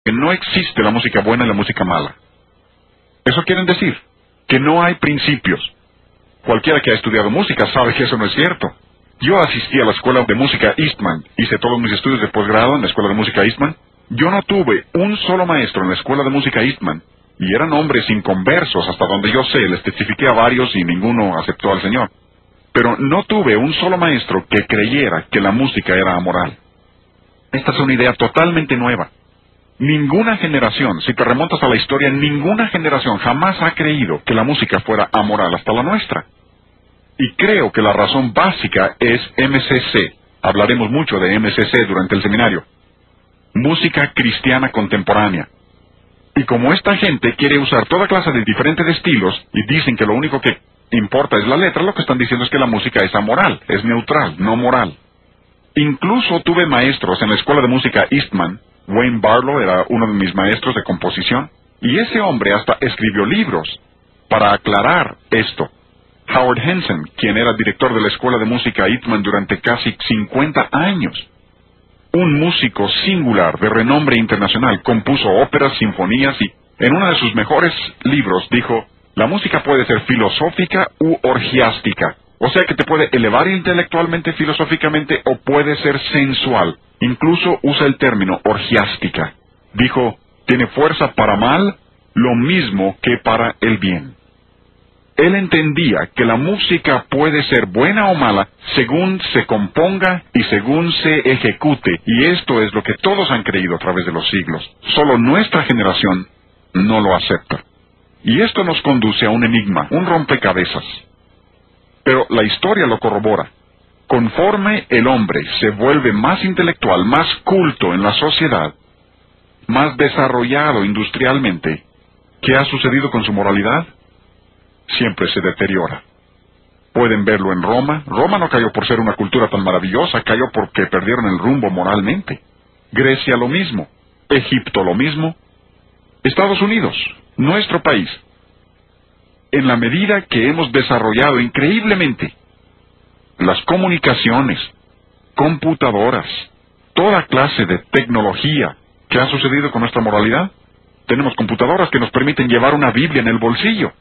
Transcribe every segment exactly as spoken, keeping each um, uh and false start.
que no existe la música buena y la música mala. Eso quieren decir que no hay principios. Cualquiera que ha estudiado música sabe que eso no es cierto. Yo asistí a la escuela de música Eastman, hice todos mis estudios de posgrado en la escuela de música Eastman. Yo no tuve un solo maestro en la escuela de música Eastman, y eran hombres inconversos, hasta donde yo sé, les testifiqué a varios y ninguno aceptó al Señor. Pero no tuve un solo maestro que creyera que la música era amoral. Esta es una idea totalmente nueva. Ninguna generación, si te remontas a la historia, ninguna generación jamás ha creído que la música fuera amoral hasta la nuestra. Y creo que la razón básica es M C C. Hablaremos mucho de M C C durante el seminario. Música cristiana contemporánea. Y como esta gente quiere usar toda clase de diferentes estilos y dicen que lo único que importa es la letra, lo que están diciendo es que la música es amoral, es neutral, no moral. Incluso tuve maestros en la escuela de música Eastman. Wayne Barlow era uno de mis maestros de composición, y ese hombre hasta escribió libros para aclarar esto. Howard Henson, quien era director de la escuela de música Eastman durante casi cincuenta años, un músico singular de renombre internacional, compuso óperas, sinfonías, y en uno de sus mejores libros dijo: la música puede ser filosófica u orgiástica, o sea que te puede elevar intelectualmente, filosóficamente, o puede ser sensual. Incluso usa el término orgiástica. Dijo, tiene fuerza para mal, lo mismo que para el bien. Él entendía que la música puede ser buena o mala según se componga y según se ejecute, y esto es lo que todos han creído a través de los siglos. Solo nuestra generación no lo acepta. Y esto nos conduce a un enigma, un rompecabezas. Pero la historia lo corrobora. Conforme el hombre se vuelve más intelectual, más culto en la sociedad, más desarrollado industrialmente, ¿qué ha sucedido con su moralidad? Siempre se deteriora. Pueden verlo en Roma. Roma no cayó por ser una cultura tan maravillosa, cayó porque perdieron el rumbo moralmente. Grecia lo mismo. Egipto lo mismo. Estados Unidos, nuestro país. En la medida que hemos desarrollado increíblemente las comunicaciones, computadoras, toda clase de tecnología, ¿qué ha sucedido con nuestra moralidad? Tenemos computadoras que nos permiten llevar una Biblia en el bolsillo.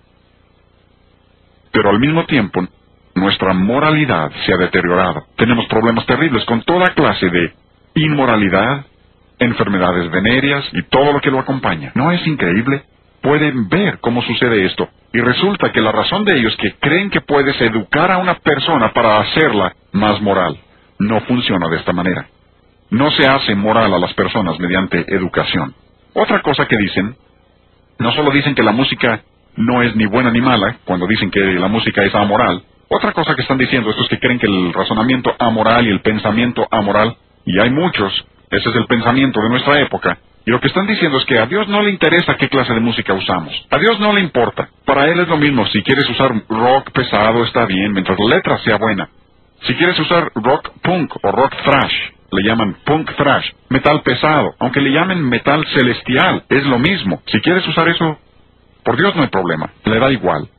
Pero al mismo tiempo, nuestra moralidad se ha deteriorado. Tenemos problemas terribles con toda clase de inmoralidad, enfermedades venéreas y todo lo que lo acompaña. ¿No es increíble? Pueden ver cómo sucede esto. Y resulta que la razón de ello es que creen que puedes educar a una persona para hacerla más moral. No funciona de esta manera. No se hace moral a las personas mediante educación. Otra cosa que dicen, no solo dicen que la música no es ni buena ni mala, cuando dicen que la música es amoral. Otra cosa que están diciendo estos que creen que el razonamiento amoral y el pensamiento amoral, y hay muchos, ese es el pensamiento de nuestra época, y lo que están diciendo es que a Dios no le interesa qué clase de música usamos. A Dios no le importa. Para Él es lo mismo. Si quieres usar rock pesado, está bien, mientras la letra sea buena. Si quieres usar rock punk o rock thrash, le llaman punk thrash, metal pesado, aunque le llamen metal celestial, es lo mismo. Si quieres usar eso, por Dios no hay problema, le da igual.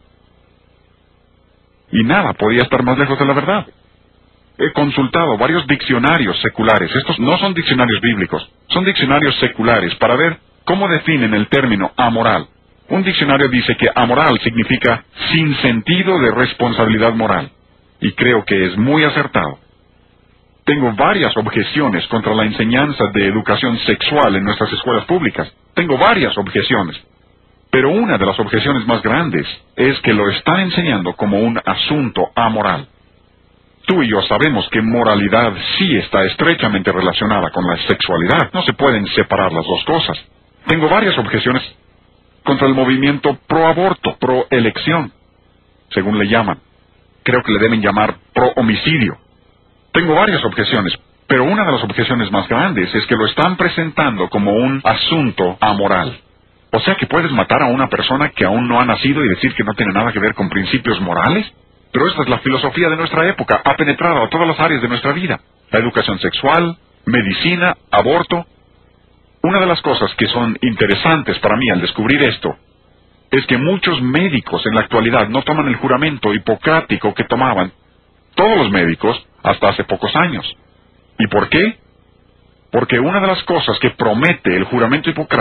Y nada podía estar más lejos de la verdad. He consultado varios diccionarios seculares. Estos no son diccionarios bíblicos, son diccionarios seculares para ver cómo definen el término amoral. Un diccionario dice que amoral significa sin sentido de responsabilidad moral. Y creo que es muy acertado. Tengo varias objeciones contra la enseñanza de educación sexual en nuestras escuelas públicas. Tengo varias objeciones. Pero una de las objeciones más grandes es que lo están enseñando como un asunto amoral. Tú y yo sabemos que moralidad sí está estrechamente relacionada con la sexualidad. No se pueden separar las dos cosas. Tengo varias objeciones contra el movimiento pro-aborto, pro-elección, según le llaman. Creo que le deben llamar pro-homicidio. Tengo varias objeciones, pero una de las objeciones más grandes es que lo están presentando como un asunto amoral. O sea que puedes matar a una persona que aún no ha nacido y decir que no tiene nada que ver con principios morales. Pero esta es la filosofía de nuestra época, ha penetrado a todas las áreas de nuestra vida. La educación sexual, medicina, aborto. Una de las cosas que son interesantes para mí al descubrir esto, es que muchos médicos en la actualidad no toman el juramento hipocrático que tomaban todos los médicos hasta hace pocos años. ¿Y por qué? Porque una de las cosas que promete el juramento hipocrático